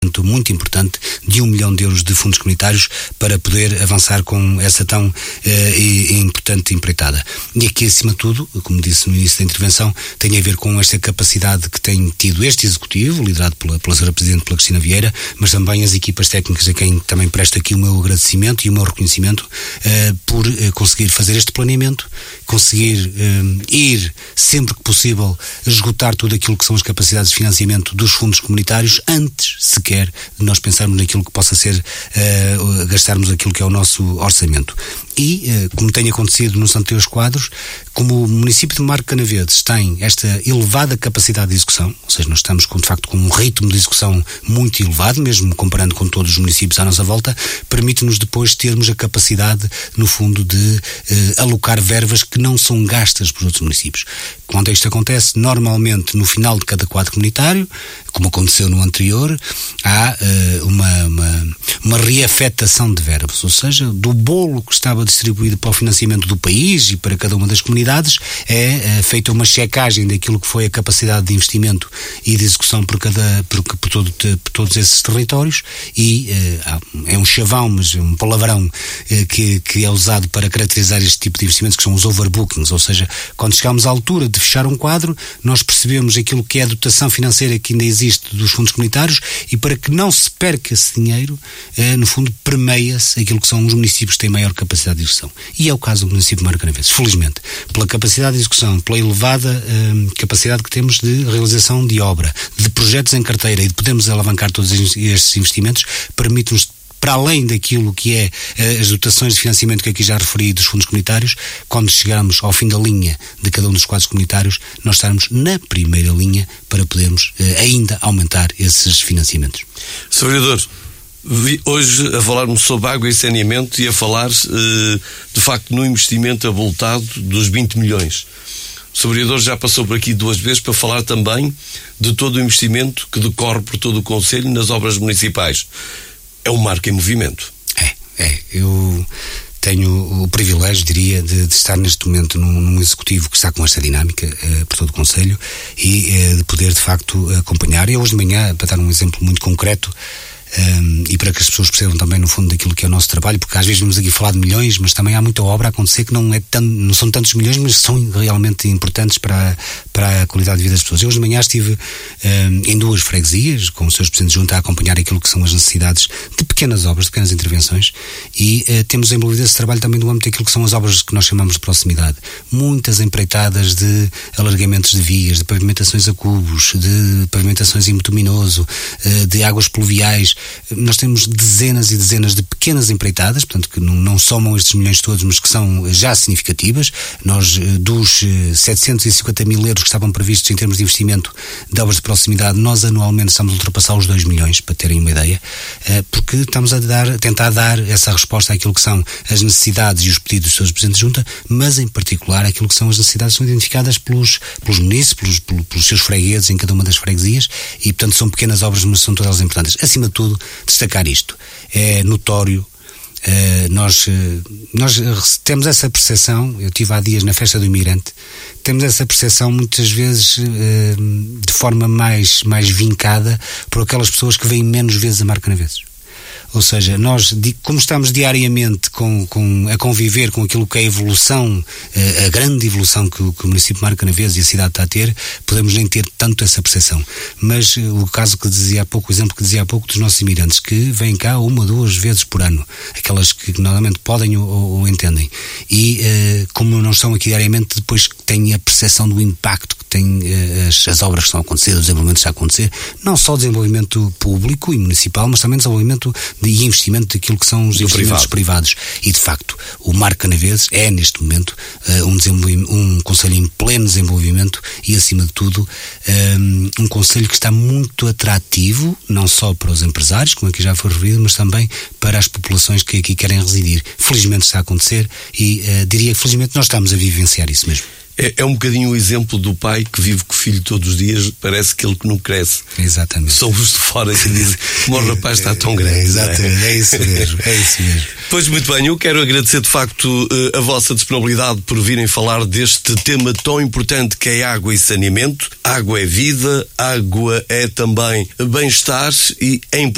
muito importante de 1 milhão de euros de fundos comunitários para poder avançar com essa tão importante empreitada. E aqui, acima de tudo, como disse no início da intervenção, tem a ver com esta capacidade que tem tido este Executivo, liderado pela Sra. Presidente, pela Cristina Vieira, mas também as equipas técnicas a quem também presto aqui o meu agradecimento e o meu reconhecimento por conseguir fazer este planeamento, conseguir ir, sempre que possível, esgotar tudo aquilo que são as capacidades de financiamento dos fundos comunitários antes sequer de nós pensarmos naquilo que possa ser gastarmos aquilo que é o nosso orçamento. E, como tem acontecido nos anteriores quadros, como o município de Marco Canaveses tem esta elevada capacidade de execução, ou seja, nós estamos de facto com um ritmo de execução muito elevado, mesmo comparando com todos os municípios à nossa volta, permite-nos depois termos a capacidade, no fundo, de alocar verbas que não são gastas por outros municípios. Quando isto acontece, normalmente no final de cada quadro comunitário, como aconteceu no anterior, há uma reafetação de verbas, ou seja, do bolo que estava distribuído para o financiamento do país e para cada uma das comunidades, é feita uma checagem daquilo que foi a capacidade de investimento e de execução por todos esses territórios, e é um chavão, mas um palavrão que é usado para caracterizar este tipo de investimentos, que são os overbookings, ou seja, quando chegamos à altura de fechar um quadro, nós percebemos aquilo que é a dotação financeira que ainda existe dos fundos comunitários, e para que não se perca esse dinheiro, no fundo, permeia-se aquilo que são os municípios que têm maior capacidade de execução. E é o caso do município de Marco Canaveses, felizmente, pela capacidade de execução, pela elevada capacidade que temos de realização de obra, de projetos em carteira, e de podermos alavancar todos estes investimentos, permite-nos, para além daquilo que é as dotações de financiamento que aqui já referi dos fundos comunitários, quando chegarmos ao fim da linha de cada um dos quadros comunitários, nós estarmos na primeira linha para podermos ainda aumentar esses financiamentos. Sr. Vereador, hoje a falarmos sobre água e saneamento e a falar de facto no investimento avultado dos 20 milhões. O Sr. Vereador já passou por aqui 2 vezes para falar também de todo o investimento que decorre por todo o Concelho nas obras municipais. É um marco em movimento. Eu tenho o privilégio, diria, de estar neste momento num executivo que está com esta dinâmica por todo o Concelho e de poder, de facto, acompanhar. E hoje de manhã, para dar um exemplo muito concreto, e para que as pessoas percebam também, no fundo, daquilo que é o nosso trabalho, porque às vezes vamos aqui falar de milhões, mas também há muita obra a acontecer que não são tantos milhões, mas são realmente importantes para a qualidade de vida das pessoas. Eu hoje de manhã estive em 2 freguesias, com os seus presidentes de junta, a acompanhar aquilo que são as necessidades de pequenas obras, de pequenas intervenções, e temos desenvolvido esse trabalho também no âmbito daquilo que são as obras que nós chamamos de proximidade. Muitas empreitadas de alargamentos de vias, de pavimentações a cubos, de pavimentações em bituminaso, de águas pluviais. Nós temos dezenas e dezenas de pequenas empreitadas, portanto, que não somam estes milhões todos, mas que são já significativas. Nós, dos 750 mil euros que estavam previstos em termos de investimento de obras de proximidade, nós anualmente estamos a ultrapassar os 2 milhões, para terem uma ideia, porque estamos a tentar dar essa resposta àquilo que são as necessidades e os pedidos dos seus presidentes de junta, mas em particular àquilo que são as necessidades que são identificadas pelos munícipes, pelos seus fregueses em cada uma das freguesias, e portanto são pequenas obras, mas são todas importantes. Acima de tudo, destacar isto. É notório, nós temos essa percepção, eu estive há dias na festa do imigrante, temos essa percepção muitas vezes de forma mais vincada por aquelas pessoas que vêm menos vezes a Marco Canaveses. Ou seja, nós, como estamos diariamente a conviver com aquilo que é a evolução, a grande evolução que o município de Marco Canaveses e a cidade está a ter, podemos nem ter tanto essa percepção. Mas o caso que dizia há pouco, o exemplo que dizia há pouco dos nossos imigrantes, que vêm cá 1 ou 2 vezes por ano, aquelas que normalmente podem ou entendem. E como não estão aqui diariamente, depois têm a percepção do impacto que têm as obras que estão a acontecer, o desenvolvimento que está a acontecer, não só o desenvolvimento público e municipal, mas também o desenvolvimento e investimento daquilo que são os investimentos privados. E de facto, o Marco Canaveses é neste momento um concelho em pleno desenvolvimento e, acima de tudo, um concelho que está muito atrativo, não só para os empresários, como aqui já foi referido, mas também para as populações que aqui querem residir. Felizmente está a acontecer e diria que felizmente nós estamos a vivenciar isso mesmo. É um bocadinho o exemplo do pai que vive com o filho todos os dias, parece que ele que não cresce. Exatamente. São os de fora que dizem que o rapaz está tão grande. Exatamente, é isso mesmo, é isso mesmo. Pois muito bem, eu quero agradecer de facto a vossa disponibilidade por virem falar deste tema tão importante que é água e saneamento. Água é vida, água é também bem-estar e é importante.